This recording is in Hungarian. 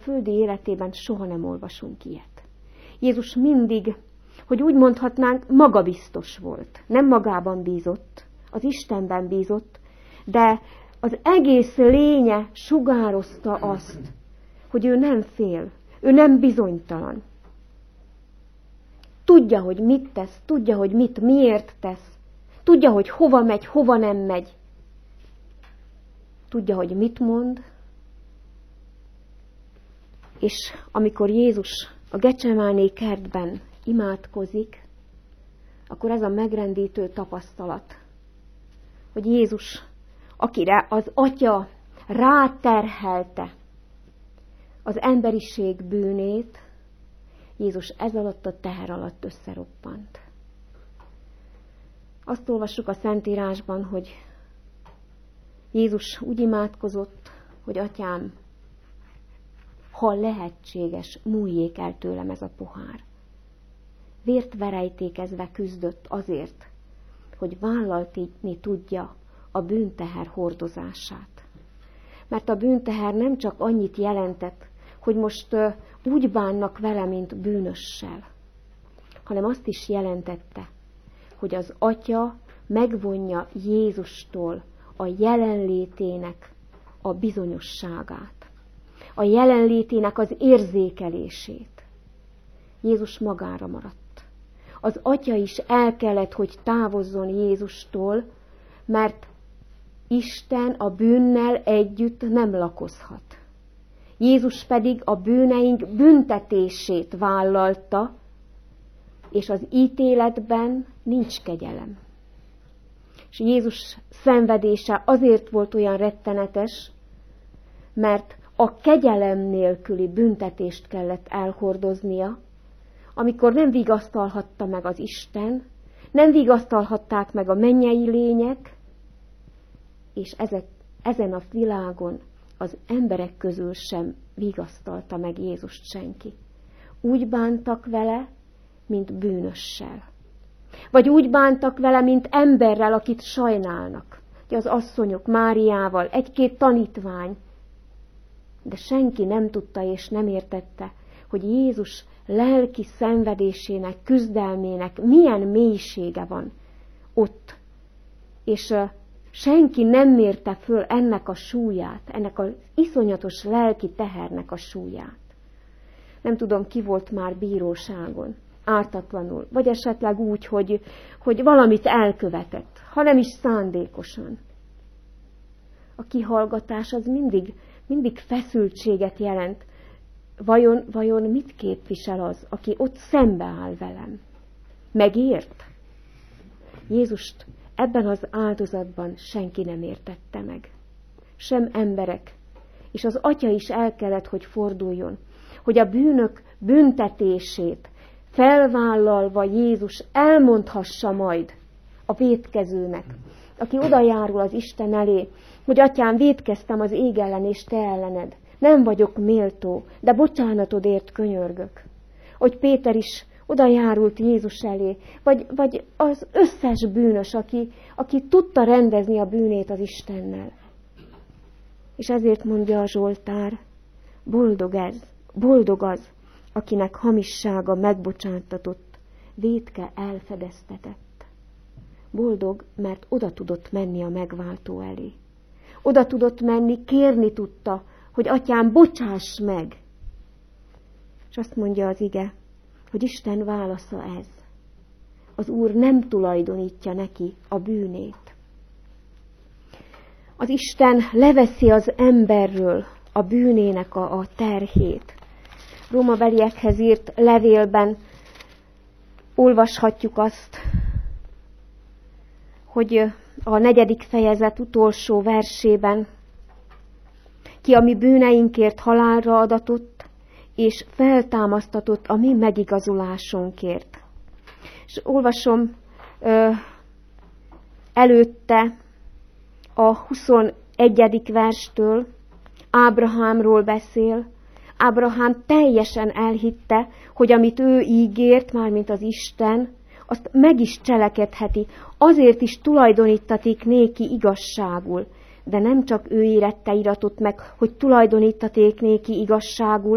földi életében soha nem olvasunk ilyet. Jézus mindig, hogy úgy mondhatnánk, magabiztos volt. Nem magában bízott, az Istenben bízott, de az egész lénye sugározta azt, hogy ő nem fél, ő nem bizonytalan. Tudja, hogy mit tesz, tudja, hogy miért tesz, tudja, hogy hova megy, hova nem megy. Tudja, hogy mit mond. És amikor Jézus a Gecsemáné kertben imádkozik, akkor ez a megrendítő tapasztalat, hogy Jézus, akire az Atya ráterhelte az emberiség bűnét, Jézus ez alatt a teher alatt összeroppant. Azt olvassuk a Szentírásban, hogy Jézus úgy imádkozott, hogy Atyám, ha lehetséges, múljék el tőlem ez a pohár. Vért verejtékezve küzdött azért, hogy vállalni tudja a bűnteher hordozását. Mert a bűnteher nem csak annyit jelentett, hogy most úgy bánnak vele, mint bűnössel, hanem azt is jelentette, hogy az Atya megvonja Jézustól a jelenlétének a bizonyosságát, a jelenlétének az érzékelését. Jézus magára maradt. Az Atya is el kellett, hogy távozzon Jézustól, mert Isten a bűnnel együtt nem lakozhat. Jézus pedig a bűneink büntetését vállalta, és az ítéletben nincs kegyelem. És Jézus szenvedése azért volt olyan rettenetes, mert a kegyelem nélküli büntetést kellett elhordoznia, amikor nem vigasztalhatta meg az Isten, nem vigasztalhatták meg a mennyei lények, és ezen a világon az emberek közül sem vigasztalta meg Jézust senki. Úgy bántak vele, mint bűnössel. Vagy úgy bántak vele, mint emberrel, akit sajnálnak. Az asszonyok Máriával, egy-két tanítvány. De senki nem tudta és nem értette, hogy Jézus lelki szenvedésének, küzdelmének milyen mélysége van ott. És senki nem mérte föl ennek a súlyát, ennek az iszonyatos lelki tehernek a súlyát. Nem tudom, ki volt már bíróságon, ártatlanul, vagy esetleg úgy, hogy valamit elkövetett, ha nem is szándékosan. A kihallgatás az mindig feszültséget jelent. Vajon mit képvisel az, aki ott szembe áll velem? Megért? Jézust ebben az áldozatban senki nem értette meg. Sem emberek. És az Atya is el kellett, hogy forduljon, hogy a bűnök büntetését felvállalva Jézus elmondhassa majd a vétkezőnek, aki oda járul az Isten elé, hogy Atyám, vétkeztem az ég ellen és te ellened. Nem vagyok méltó, de bocsánatodért könyörgök. Hogy Péter is oda járult Jézus elé, vagy az összes bűnös, aki tudta rendezni a bűnét az Istennel. És ezért mondja a Zsoltár, boldog az, akinek hamissága megbocsáttatott, vétke elfedeztetett. Boldog, mert oda tudott menni a megváltó elé. Oda tudott menni, kérni tudta, hogy Atyám, bocsáss meg! És azt mondja az ige, hogy Isten válasza ez. Az Úr nem tulajdonítja neki a bűnét. Az Isten leveszi az emberről a bűnének a terhét. Rómabeliekhez írt levélben olvashatjuk azt, hogy a 4. fejezet utolsó versében, ki a mi bűneinkért halálra adatott, és feltámasztatott a mi megigazulásunkért. És olvasom előtte a 21. verstől, Ábrahámról beszél. Ábrahám teljesen elhitte, hogy amit ő ígért, mármint az Isten, azt meg is cselekedheti, azért is tulajdonítatik néki igazságul. De nem csak ő érette iratot meg, hogy tulajdonítaték néki igazságul,